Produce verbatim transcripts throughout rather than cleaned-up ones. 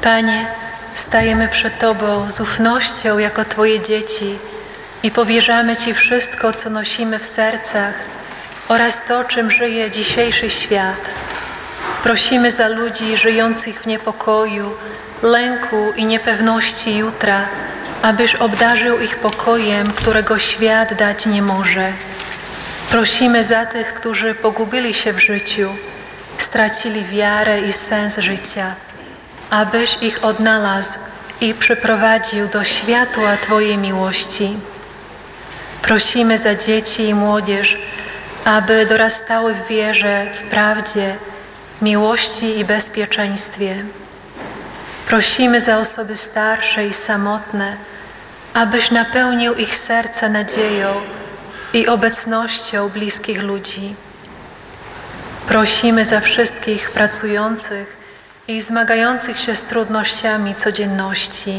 Panie, stajemy przed Tobą z ufnością jako Twoje dzieci i powierzamy Ci wszystko, co nosimy w sercach oraz to, czym żyje dzisiejszy świat. Prosimy za ludzi żyjących w niepokoju, lęku i niepewności jutra, abyś obdarzył ich pokojem, którego świat dać nie może. Prosimy za tych, którzy pogubili się w życiu, stracili wiarę i sens życia, abyś ich odnalazł i przyprowadził do światła Twojej miłości. Prosimy za dzieci i młodzież, aby dorastały w wierze, w prawdzie, miłości i bezpieczeństwie. Prosimy za osoby starsze i samotne, abyś napełnił ich serce nadzieją i obecnością bliskich ludzi. Prosimy za wszystkich pracujących i zmagających się z trudnościami codzienności.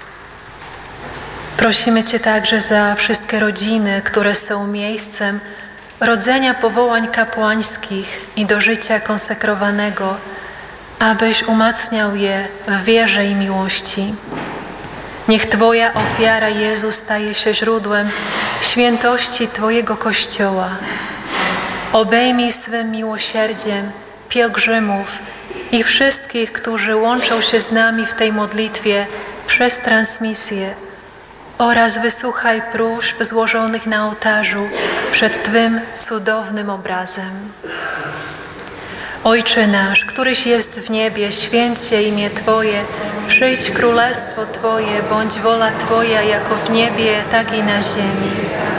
Prosimy Cię także za wszystkie rodziny, które są miejscem rodzenia powołań kapłańskich i do życia konsekrowanego, abyś umacniał je w wierze i miłości. Niech Twoja ofiara, Jezu, staje się źródłem świętości Twojego Kościoła. Obejmij swym miłosierdziem pielgrzymów i wszystkich, którzy łączą się z nami w tej modlitwie przez transmisję, oraz wysłuchaj próśb złożonych na ołtarzu przed Twym cudownym obrazem. Ojcze nasz, któryś jest w niebie, święć się imię Twoje, przyjdź królestwo Twoje, bądź wola Twoja jako w niebie, tak i na ziemi.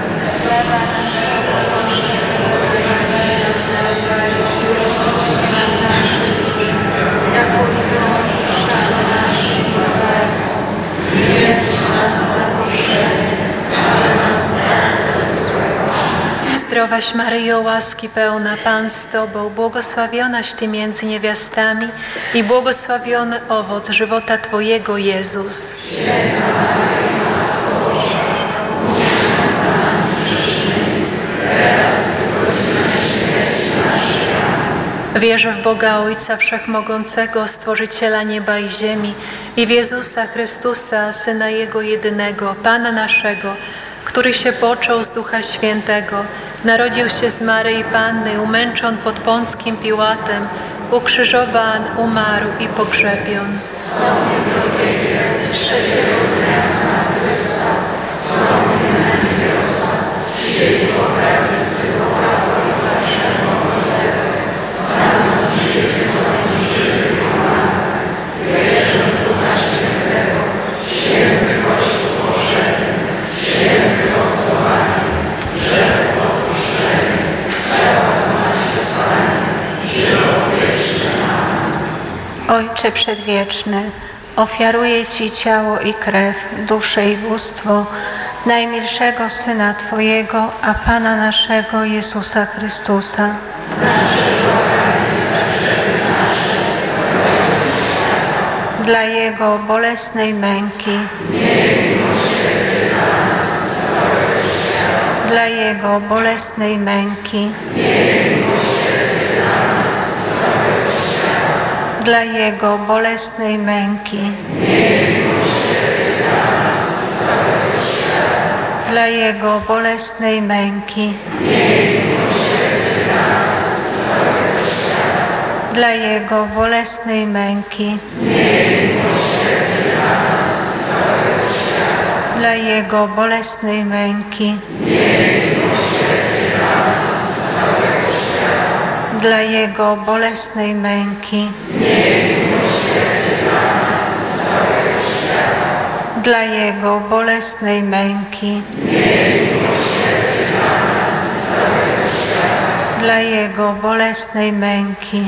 Zdrowaś Maryjo, łaski pełna, Pan z Tobą, błogosławionaś Ty między niewiastami i błogosławiony owoc żywota Twojego, Jezus. Wierzę w Boga Ojca Wszechmogącego, Stworzyciela nieba i ziemi, i w Jezusa Chrystusa, Syna Jego jedynego, Pana naszego, który się począł z Ducha Świętego, narodził się z Maryi Panny, umęczon pod Pąckim Piłatem, ukrzyżowan, umarł i pogrzebion. Wstąpił do piekieł, trzeciego dnia zmartwychwstał, wstąpił na niebiosa, siedzi po prawicy Boga Ojca Wszechmogącego, stamtąd przyjdzie sądzić żywych i umarłych. Wierzę w Ducha Świętego, święty Kościół powszechny, święty obcowanie, grzechów odpuszczenie, pełna zmartwychwstanie, żywot wieczny. Amen. Ojcze Przedwieczny, ofiaruję Ci ciało i krew, duszę i bóstwo najmilszego Syna Twojego, a Pana naszego Jezusa Chrystusa. Dla Jego bolesnej męki, dla Jego bolesnej męki, dla Jego bolesnej męki, dla Jego bolesnej męki, dla Jego bolesnej męki, dla Jego bolesnej męki, dla Jego bolesnej męki, dla Jego bolesnej męki, dla Jego bolesnej męki,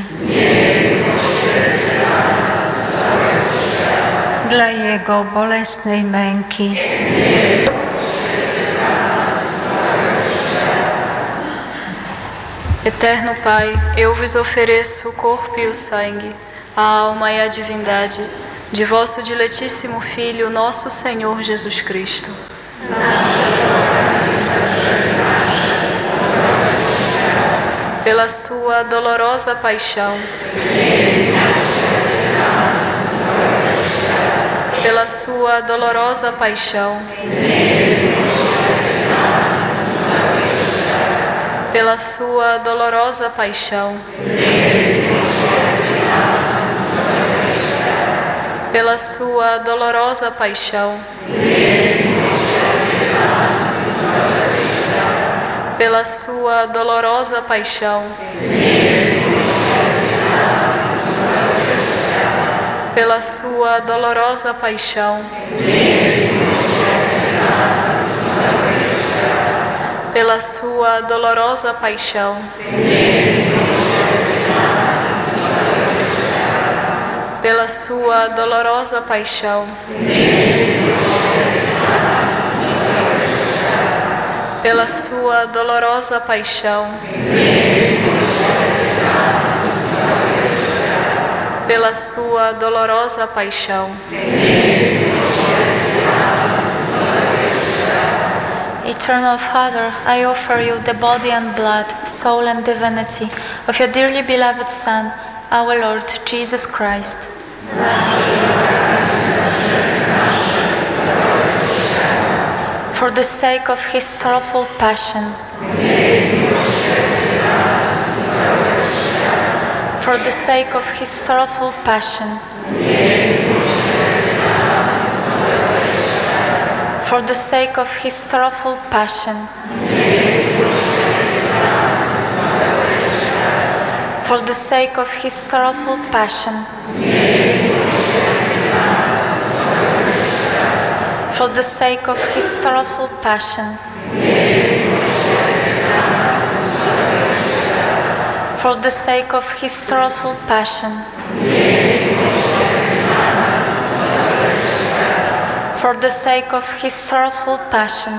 dla Jego bolesnej męki. Eterno Pai, eu vos ofereço o corpo e o sangue, a alma e a divindade de vosso diletíssimo Filho, nosso Senhor Jesus Cristo. Pela sua dolorosa paixão, pela sua dolorosa paixão, pela sua dolorosa paixão, pela sua dolorosa paixão, pela sua dolorosa paixão, pela sua dolorosa paixão, pela sua dolorosa paixão, pela sua dolorosa paixão, pela sua dolorosa paixão, pela sua dolorosa paixão. Eternal Father, I offer you the body and blood, soul and divinity of your dearly beloved Son, our Lord Jesus Christ. For the sake of his sorrowful passion, for the sake of his sorrowful passion, for the sake of his sorrowful passion, for the sake of his sorrowful passion, for the sake of his sorrowful passion, for the sake of his sorrowful passion, for the sake of his sorrowful passion,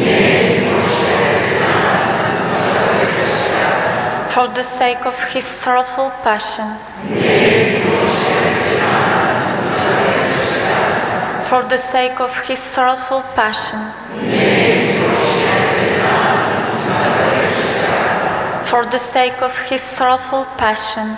for the sake of his sorrowful passion, for the sake of his sorrowful passion, for the sake of his sorrowful passion,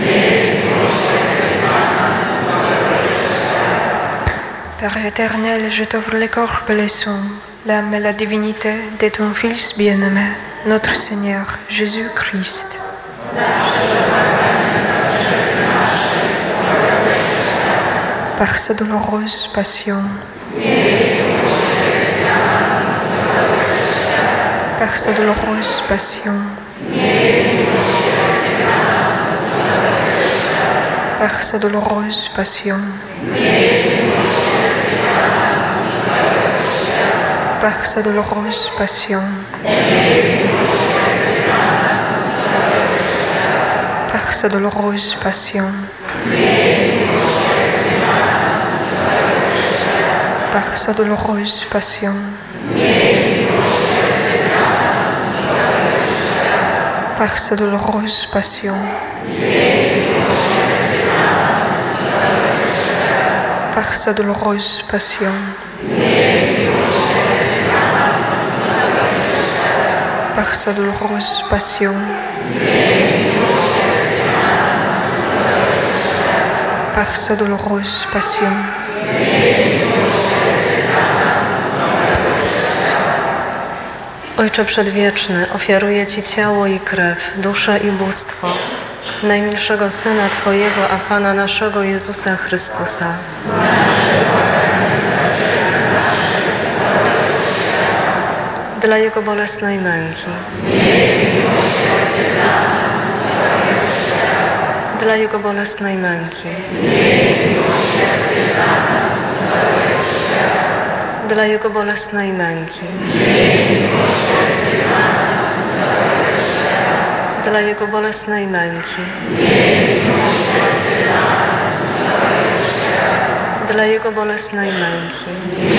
Père éternel, je t'offre le corps et le sang, l'âme et la divinité de ton Fils bien-aimé, notre Seigneur Jésus-Christ. Par sa douloureuse passion, par sa douloureuse passion, par sa douloureuse passion, par sa douloureuse passion, par sa douloureuse passion, par sa douloureuse passion, par sa douloureuse passion, par sa douloureuse passion, par sa douloureuse passion, par sa douloureuse passion, Ojcze Przedwieczny, ofiaruję Ci ciało i krew, duszę i bóstwo najmilszego Syna Twojego, a Pana naszego Jezusa Chrystusa. Dla Jego bolesnej męki, dla Jego bolesnej męki, dla Jego bolesnej męki, dla Jego bolesnej męki, dla Jego bolesnej męki,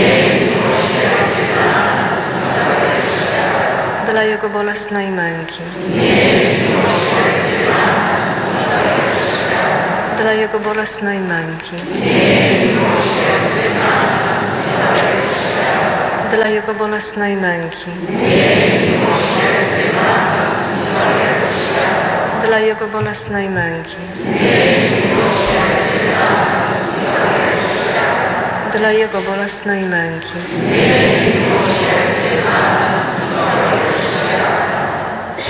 dla Jego bolesnej męki, dla Jego bolesnej męki, dla Jego bolesnej męki, dla Jego bolesnej męki, dla Jego bolesnej męki. Miej miłosierdzie dla nas